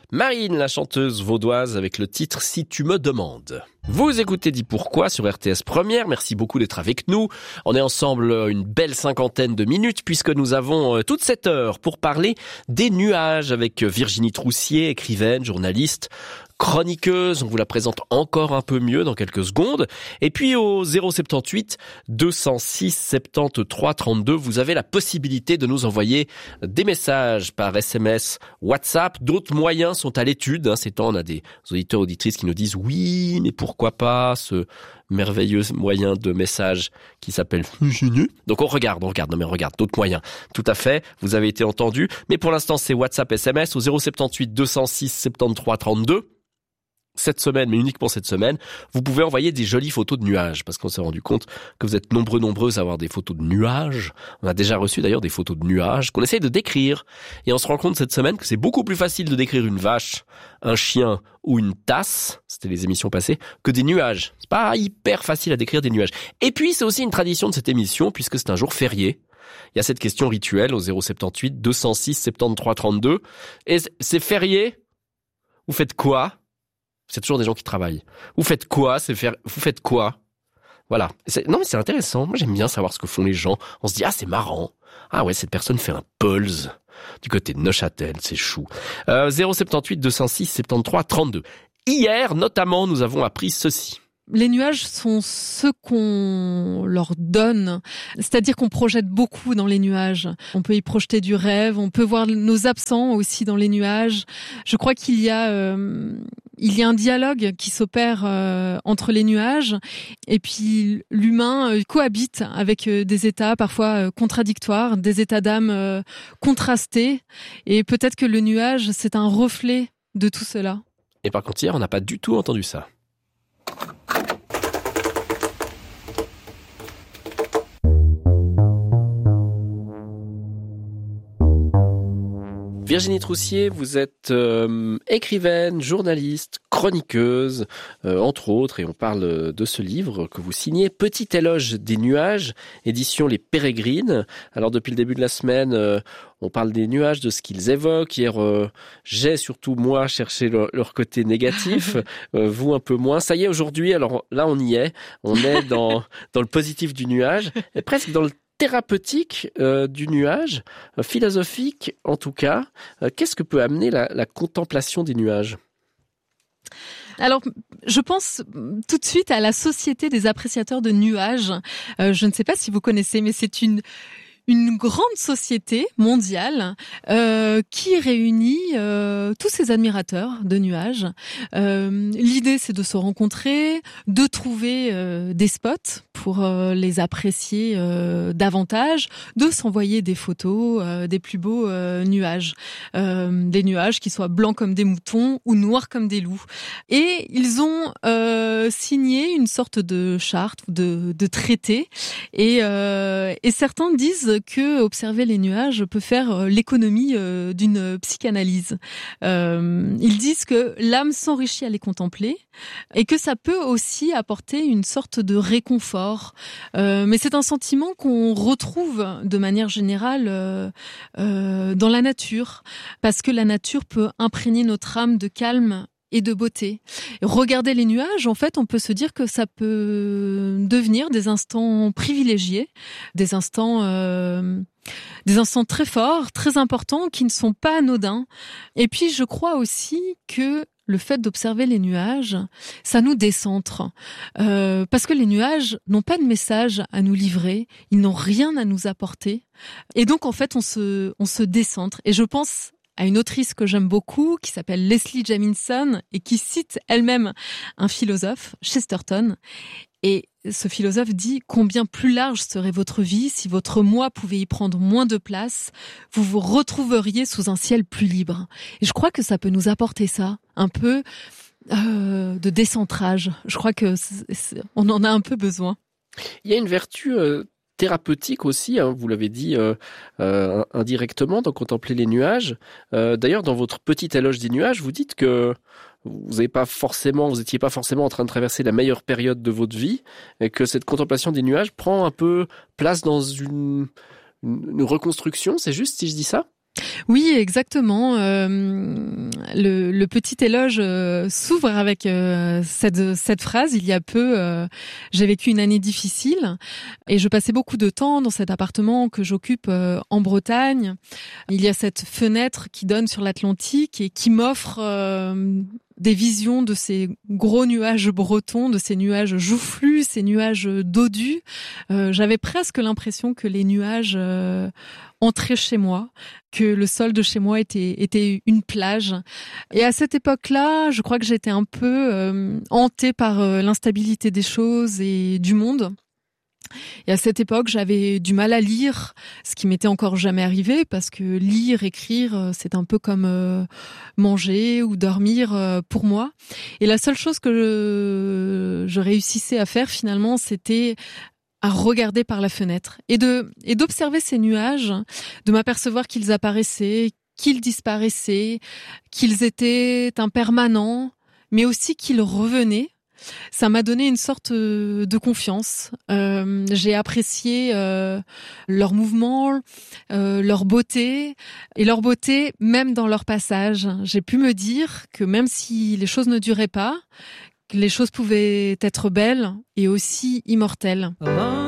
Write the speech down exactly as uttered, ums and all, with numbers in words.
Marine, la chanteuse vaudoise, avec le titre « Si tu me demandes ». Vous écoutez Dis Pourquoi sur R T S Première, merci beaucoup d'être avec nous. On est ensemble une belle cinquantaine de minutes puisque nous avons toute cette heure pour parler des nuages avec Virginie Troussier, écrivaine, journaliste, chroniqueuse. On vous la présente encore un peu mieux dans quelques secondes. Et puis au zéro soixante-dix-huit deux cent six soixante-treize trente-deux, vous avez la possibilité de nous envoyer des messages par S M S, WhatsApp. D'autres moyens sont à l'étude. Ces temps, on a des auditeurs, auditrices qui nous disent « Oui, mais pourquoi pas ce merveilleux moyen de message qui s'appelle Virginie ?» Donc on regarde, on regarde. Non mais on regarde, d'autres moyens. Tout à fait, vous avez été entendu. Mais pour l'instant, c'est WhatsApp, S M S au zéro soixante-dix-huit deux cent six soixante-treize trente-deux. Cette semaine, mais uniquement cette semaine, vous pouvez envoyer des jolies photos de nuages, parce qu'on s'est rendu compte que vous êtes nombreux, nombreuses à avoir des photos de nuages. On a déjà reçu d'ailleurs des photos de nuages qu'on essaye de décrire. Et on se rend compte cette semaine que c'est beaucoup plus facile de décrire une vache, un chien ou une tasse, c'était les émissions passées, que des nuages. C'est pas hyper facile à décrire des nuages. Et puis, c'est aussi une tradition de cette émission, puisque c'est un jour férié. Il y a cette question rituelle au zéro soixante-dix-huit deux cent six soixante-treize trente-deux. Et c'est férié? Vous faites quoi? C'est toujours des gens qui travaillent. Vous faites quoi? C'est faire. Vous faites quoi? Voilà. C'est... Non mais c'est intéressant. Moi j'aime bien savoir ce que font les gens. On se dit ah c'est marrant. Ah ouais cette personne fait un pulse du côté de Neuchâtel, c'est chou. Euh, zéro soixante-dix-huit deux cent six soixante-treize trente-deux. Hier notamment nous avons appris ceci. Les nuages sont ce qu'on leur donne, c'est-à-dire qu'on projette beaucoup dans les nuages. On peut y projeter du rêve, on peut voir nos absents aussi dans les nuages. Je crois qu'il y a euh, il y a un dialogue qui s'opère euh, entre les nuages et puis l'humain euh, cohabite avec euh, des états parfois euh, contradictoires, des états d'âme euh, contrastés et peut-être que le nuage c'est un reflet de tout cela. Et par contre hier on n'a pas du tout entendu ça. Virginie Troussier, vous êtes euh, écrivaine, journaliste, chroniqueuse, euh, entre autres, et on parle de ce livre que vous signez, Petit éloge des nuages, édition Les Pérégrines. Alors depuis le début de la semaine, euh, on parle des nuages, de ce qu'ils évoquent. Hier, euh, j'ai surtout, moi, cherché leur, leur côté négatif, euh, vous un peu moins. Ça y est, aujourd'hui, alors là, on y est. On est dans, dans le positif du nuage, et presque dans le thérapeutique euh, du nuage, euh, philosophique en tout cas. Euh, qu'est-ce que peut amener la, la contemplation des nuages ? Alors, je pense tout de suite à la Société des appréciateurs de nuages. Euh, je ne sais pas si vous connaissez, mais c'est une une grande société mondiale euh, qui réunit euh, tous ces admirateurs de nuages. Euh, l'idée, c'est de se rencontrer, de trouver euh, des spots pour euh, les apprécier euh, davantage, de s'envoyer des photos euh, des plus beaux euh, nuages, euh, des nuages qui soient blancs comme des moutons ou noirs comme des loups. Et ils ont euh, signé une sorte de charte, de, de traité, et, euh, et certains disent que observer les nuages peut faire l'économie euh, d'une psychanalyse. Euh, ils disent que l'âme s'enrichit à les contempler et que ça peut aussi apporter une sorte de réconfort. Euh, mais c'est un sentiment qu'on retrouve de manière générale euh, euh, dans la nature, parce que la nature peut imprégner notre âme de calme et de beauté. Regarder les nuages, en fait, on peut se dire que ça peut devenir des instants privilégiés, des instants, euh, des instants très forts, très importants, qui ne sont pas anodins. Et puis, je crois aussi que le fait d'observer les nuages, ça nous décentre. Euh, parce que les nuages n'ont pas de message à nous livrer, ils n'ont rien à nous apporter. Et donc, en fait, on se, on se décentre. Et je pense à une autrice que j'aime beaucoup, qui s'appelle Leslie Jamison, et qui cite elle-même un philosophe, Chesterton. Et ce philosophe dit « Combien plus large serait votre vie si votre moi pouvait y prendre moins de place, vous vous retrouveriez sous un ciel plus libre. » Et je crois que ça peut nous apporter ça, un peu euh, de décentrage. Je crois que c'est, c'est, on en a un peu besoin. Il y a une vertu euh, thérapeutique aussi, hein, vous l'avez dit euh, euh, indirectement, dans Contempler les nuages. Euh, d'ailleurs, dans votre petit éloge des nuages, vous dites que vous n'avez pas forcément, vous étiez pas forcément en train de traverser la meilleure période de votre vie, et que cette contemplation des nuages prend un peu place dans une, une, une reconstruction. C'est juste si je dis ça ? Oui, exactement. Euh, le, le petit éloge euh, s'ouvre avec euh, cette, cette phrase. Il y a peu, euh, j'ai vécu une année difficile et je passais beaucoup de temps dans cet appartement que j'occupe euh, en Bretagne. Il y a cette fenêtre qui donne sur l'Atlantique et qui m'offre euh, des visions de ces gros nuages bretons, de ces nuages joufflus, ces nuages dodus. Euh, j'avais presque l'impression que les nuages euh, entraient chez moi, que le sol de chez moi était était une plage. Et à cette époque-là, je crois que j'étais un peu euh, hantée par euh, l'instabilité des choses et du monde. Et à cette époque, j'avais du mal à lire, ce qui m'était encore jamais arrivé, parce que lire, écrire, c'est un peu comme euh, manger ou dormir euh, pour moi. Et la seule chose que je, je réussissais à faire finalement, c'était à regarder par la fenêtre et de et d'observer ces nuages, de m'apercevoir qu'ils apparaissaient, qu'ils disparaissaient, qu'ils étaient impermanents, mais aussi qu'ils revenaient. Ça m'a donné une sorte de confiance. Euh, j'ai apprécié euh, leur mouvement, euh, leur beauté, et leur beauté même dans leur passage. J'ai pu me dire que même si les choses ne duraient pas, que les choses pouvaient être belles et aussi immortelles.